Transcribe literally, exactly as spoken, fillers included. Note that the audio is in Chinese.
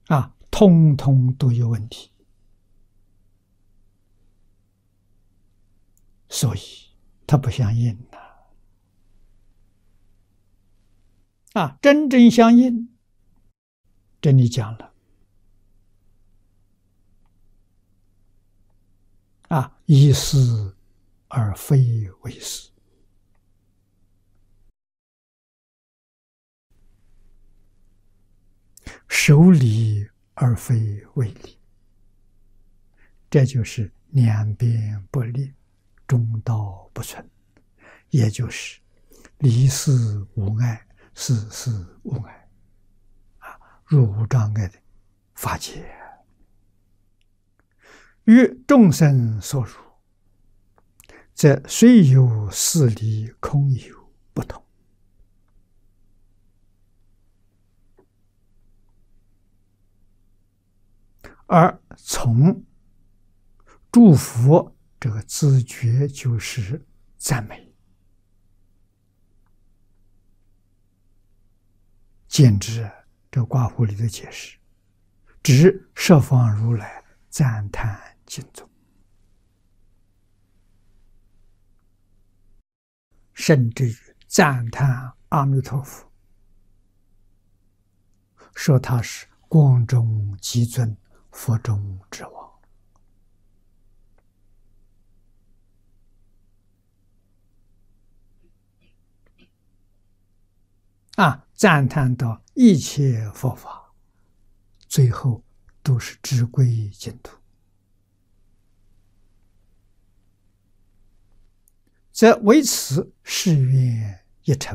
啊，通通都有问题。所以它不相应呐。啊，真正相应，这里讲了啊，依事而非为事，守理而非为理，这就是两边不立，中道不存，也就是离事无碍，事事无碍，啊，入无障碍的法界，与众生所入，则虽有事理空有不同。而从祝福这个自觉就是赞美，见之这卦符里的解释，指十方如来赞叹经宗，甚至于赞叹阿弥陀佛，说他是光中极尊，佛中之王。啊，赞叹到一切佛法，最后都是直归净土，则为此誓愿一成。